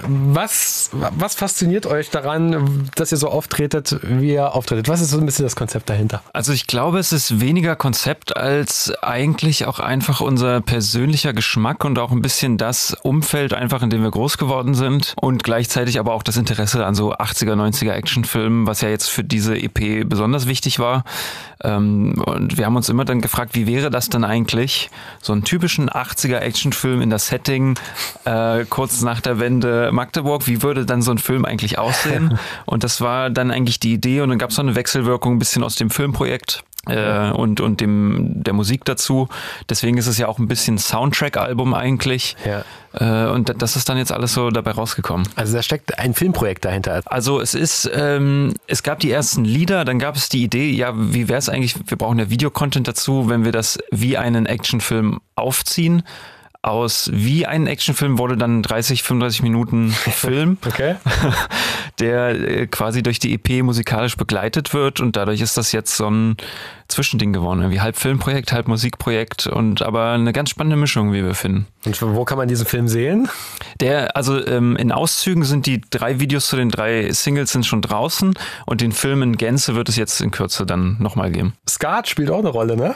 Was fasziniert euch daran, dass ihr so auftretet, wie ihr auftretet? Was ist so ein bisschen das Konzept dahinter? Also ich glaube, es ist weniger Konzept als eigentlich auch einfach unser persönlicher Geschmack und auch ein bisschen das Umfeld einfach, in dem wir groß geworden sind und gleichzeitig aber auch das Interesse an so 80er, 90er Actionfilmen, was ja jetzt für diese EP besonders wichtig war. Und wir haben uns immer dann gefragt, wie wäre das dann eigentlich, so einen typischen 80er Actionfilm in das Setting, kurz nach der Wende Magdeburg, wie würde dann so ein Film eigentlich aussehen? Und das war dann eigentlich die Idee und dann gab es noch eine Wechselwirkung ein bisschen aus dem Filmprojekt. Und der Musik dazu. Deswegen ist es ja auch ein bisschen Soundtrack-Album eigentlich. Ja. Und das ist dann jetzt alles so dabei rausgekommen. Also da steckt ein Filmprojekt dahinter. Also es gab die ersten Lieder, dann gab es die Idee, ja, wie wäre es eigentlich, wir brauchen ja Videocontent dazu, wenn wir das wie einen Actionfilm aufziehen. Aus wie einen Actionfilm wurde dann 30, 35 Minuten Film, okay. Der quasi durch die EP musikalisch begleitet wird und dadurch ist das jetzt so ein Zwischending geworden. Irgendwie halb Filmprojekt, halb Musikprojekt und aber eine ganz spannende Mischung, wie wir finden. Und wo kann man diesen Film sehen? In Auszügen sind die 3 Videos zu den 3 Singles sind schon draußen und den Film in Gänze wird es jetzt in Kürze dann nochmal geben. Skat spielt auch eine Rolle, ne?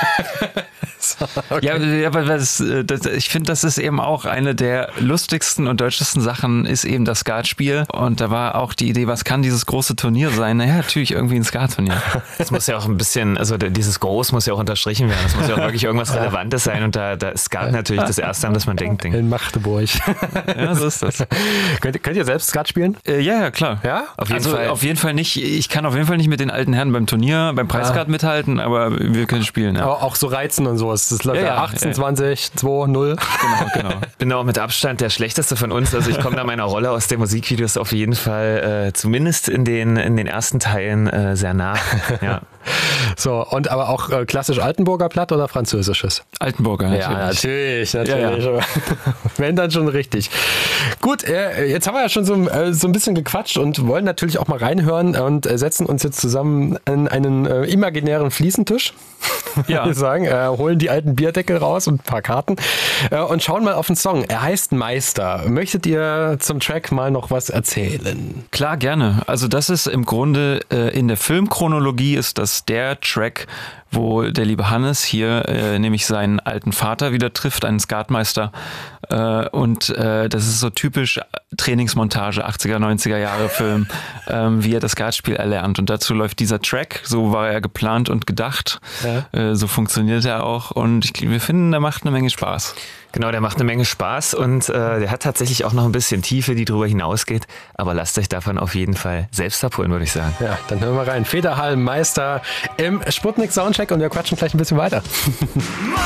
Okay. Ja, aber ich finde, das ist eben auch eine der lustigsten und deutschesten Sachen, ist eben das Skatspiel. Und da war auch die Idee, was kann dieses große Turnier sein? Naja, natürlich irgendwie ein Skatturnier. Das muss ja auch ein bisschen, also dieses Groß muss ja auch unterstrichen werden. Das muss ja auch wirklich irgendwas Relevantes sein. Und da ist Skat natürlich das Erste, an das man denkt. In Magdeburg. Ja, so ist das. Könnt ihr selbst Skat spielen? Ja, klar. Ja? Auf jeden Fall nicht. Ich kann auf jeden Fall nicht mit den alten Herren beim Turnier, beim Preisgrad mithalten, aber wir können spielen. Ja. Aber auch so reizen und so. Das läuft ja 18, 20, 2, 0. Genau. Bin auch mit Abstand der Schlechteste von uns. Also ich komme da meiner Rolle aus den Musikvideos auf jeden Fall zumindest in den ersten Teilen sehr nah. Ja. So, und aber auch klassisch Altenburger Platt oder französisches? Altenburger, natürlich. Ja, natürlich. Ja. Wenn dann schon richtig. Gut, jetzt haben wir ja schon so ein bisschen gequatscht und wollen natürlich auch mal reinhören und setzen uns jetzt zusammen an einen imaginären Fliesentisch. Ja. Würde ich sagen, holen die alten Bierdeckel raus und ein paar Karten und schauen mal auf den Song. Er heißt Meister. Möchtet ihr zum Track mal noch was erzählen? Klar, gerne. Also das ist im Grunde in der Filmchronologie ist das der Track, wo der liebe Hannes hier nämlich seinen alten Vater wieder trifft, einen Skatmeister. Und das ist so typisch Trainingsmontage, 80er, 90er Jahre Film, wie er das Skatspiel erlernt. Und dazu läuft dieser Track, so war er geplant und gedacht. Ja. So funktioniert er auch. Und wir finden, der macht eine Menge Spaß. Genau, der macht eine Menge Spaß und der hat tatsächlich auch noch ein bisschen Tiefe, die drüber hinausgeht. Aber lasst euch davon auf jeden Fall selbst abholen, würde ich sagen. Ja, dann hören wir rein. Federhalm Meister im Sputnik Soundcheck und wir quatschen gleich ein bisschen weiter.